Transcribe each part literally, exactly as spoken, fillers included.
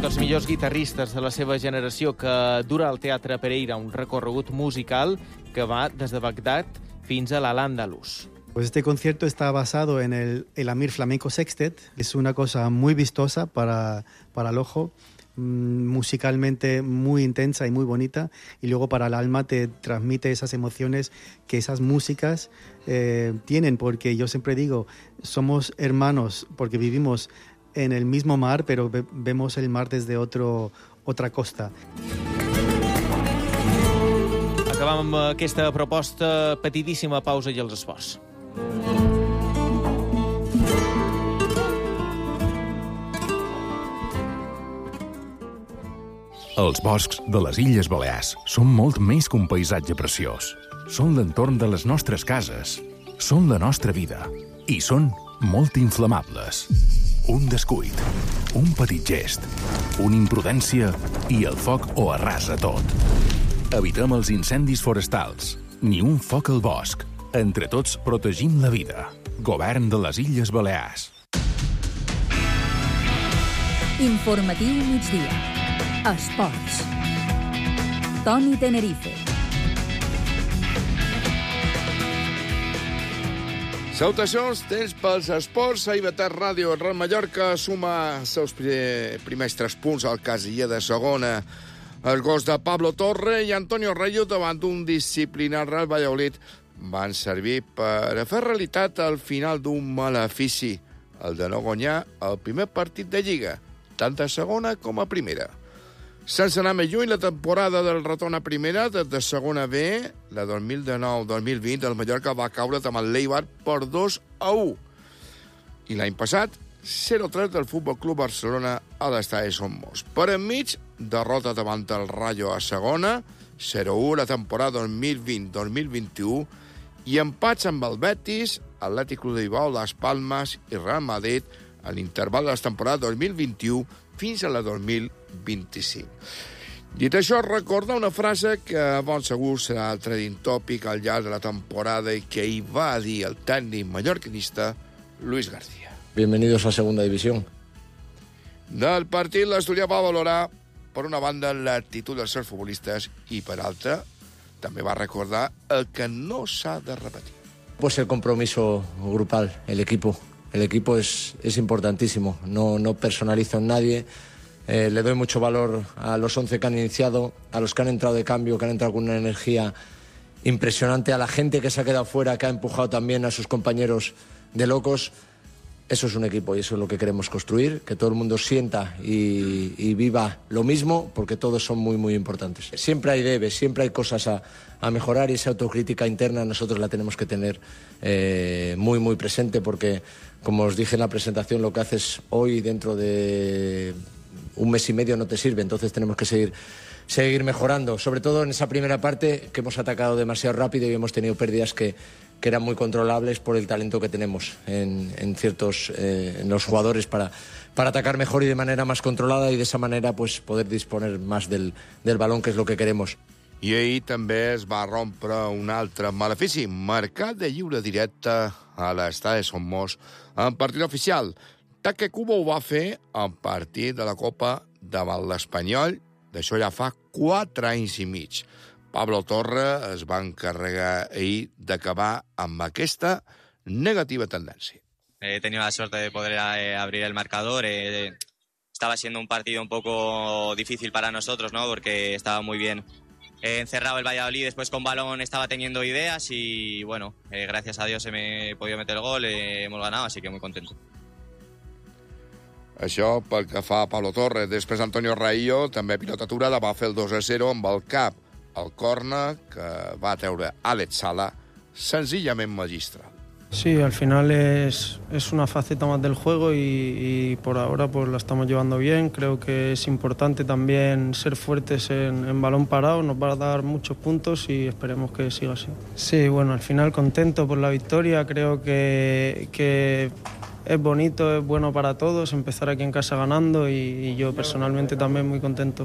dels millors guitarristes de la seva generació que dura al Teatre Pereira un recorregut musical que va des de Bagdad fins a l'Al-Àndalus. Pues este concierto está basado en el, el Amir Flamenco Sextet. Es una cosa muy vistosa para, para el ojo, musicalmente muy intensa y muy bonita, y luego para el alma te transmite esas emociones que esas músicas eh, tienen, porque yo siempre digo, somos hermanos porque vivimos en el mismo mar, pero ve- vemos el mar desde otro, otra costa. Acabam amb aquesta proposta, petitíssima pausa i els esports. Els boscs de les Illes Balears són molt més que un paisatge preciós. Són l'entorn de les nostres cases, són la nostra vida i són molt inflamables. Un descuit, un petit gest, una imprudència i el foc ho arrasa tot. Evitem els incendis forestals, ni un foc al bosc. Entre tots protegim la vida. Govern de les Illes Balears. Informatiu migdia. Esports. Toni Tenerife. Salutacions, temps pels esports. Ahir Betat Ràdio, el Real Mallorca suma els seus primers tres punts al casiller de segona. Els gols de Pablo Torre i Antonio Rayo davant d'un disciplinar Real Valladolid van servir per fer realitat al final d'un malefici, el de no guanyar el primer partit de Lliga, tant de segona com a primera. Sense anar més lluny, la temporada del retorn a primera, des de segona B, la dos mil dinou dos mil vint, el Mallorca va caure amb el Eibar per dos a u. I l'any passat, zero a tres del Futbol Club Barcelona a l'estadi Somos. Per enmig, derrota davant el Rayo a segona, zero a u la temporada dos mil vint dos mil vint-u, i empats amb el Betis, Atlètic Club de Bilbao, Las Palmas i Real Madrid a l'interval de la temporada dos mil vint-u fins a la dos mil vint-i-cinc. Dit això, recorda una frase que bon segur serà el trending topic al llarg de la temporada i que hi va dir el tècnic mallorquinista Luis García. Bienvenidos a Segunda División. Del partit, l'Asturià va valorar, per una banda, l'actitud dels seus futbolistes i, per altra, també va recordar el que no s'ha de repetir. Pues el compromiso grupal, el equipo. El equipo es, es importantísimo. No, no personalizo en nadie. Eh, le doy mucho valor a los once que han iniciado, a los que han entrado de cambio, que han entrado con una energía impresionante, a la gente que se ha quedado fuera, que ha empujado también a sus compañeros de locos. Eso es un equipo y eso es lo que queremos construir, que todo el mundo sienta y, y viva lo mismo, porque todos son muy, muy importantes. Siempre hay debes, siempre hay cosas a, a mejorar y esa autocrítica interna nosotros la tenemos que tener eh, muy, muy presente, porque, como os dije en la presentación, lo que haces hoy dentro de un mes y medio no te sirve, entonces tenemos que seguir, seguir mejorando, sobre todo en esa primera parte que hemos atacado demasiado rápido y hemos tenido pérdidas que, que eran muy controlables por el talento que tenemos en, en ciertos eh, en los jugadores para, para atacar mejor y de manera más controlada y de esa manera pues poder disponer más del, del balón, que es lo que queremos. I ahir també es va rompre un altre malefici, marcat de lliure directe a l'estadi Somos en partit oficial. Taque Cuba ho va fer en partit de la Copa davant l'Espanyol, d'això ja fa quatre anys i mig. Pablo Torre es va encarregar ahir d'acabar amb aquesta negativa tendència. He tenido la suerte de poder eh, abrir el marcador. Eh, estaba siendo un partido un poco difícil para nosotros, ¿no? Porque estaba muy bien eh, encerrado el Valladolid. Después con balón estaba teniendo ideas y, bueno, eh, gracias a Dios he me he podido meter el gol, eh, hemos ganado, así que muy contento. Això pel que fa a Pablo Torre. Després Antonio Raillo, també pilota aturada, va fer el dos a zero amb el cap al córner que va treure Alex Sala, senzillament magistral. Sí, al final es, es una faceta más del juego y, y por ahora pues la estamos llevando bien. Creo que es importante también ser fuertes en, en balón parado, nos va a dar muchos puntos y esperemos que siga así. Sí, bueno, al final contento por la victoria, creo que, que es bonito, es bueno para todos empezar aquí en casa ganando y, y yo personalmente también muy contento.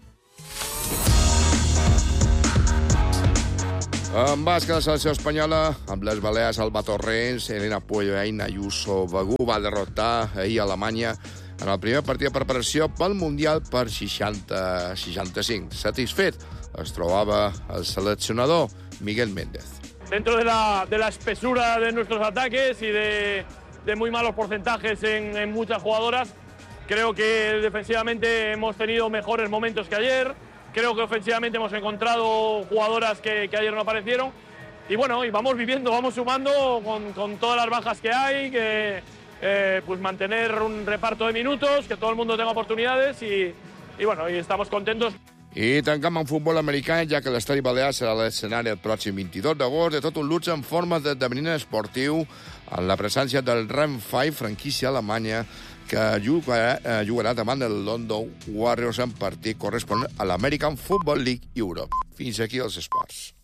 En bàsquet, la selecció espanyola, amb les Balears, Alba Torrents, Elena Pueyo, Aina Ayuso, Begú va derrotar ahir a Alemanya en el primer partit de preparació pel Mundial per seixanta a seixanta-cinc. Satisfet es trobava el seleccionador Miguel Méndez. Dentro de la, de la espesura de nuestros ataques y de, de muy malos porcentajes en, en muchas jugadoras, creo que defensivamente hemos tenido mejores momentos que ayer. Creo que ofensivamente hemos encontrado jugadoras que, que ayer no aparecieron. Y bueno, y vamos viviendo, vamos sumando con, con todas las bajas que hay, que eh, pues mantener un reparto de minutos, que todo el mundo tenga oportunidades y, y bueno, y estamos contentos. I tancam amb futbol americà, ja que l'Estadi Balear serà l'escenari el pròxim vint-i-dos d'agost de tot un luxe en forma d'esdeveniment esportiu en la presència del Rhein cinc, franquícia alemanya, que jugarà, eh, jugarà davant del London Warriors en partit corresponent a l'American Football League Europe. Fins aquí els esports.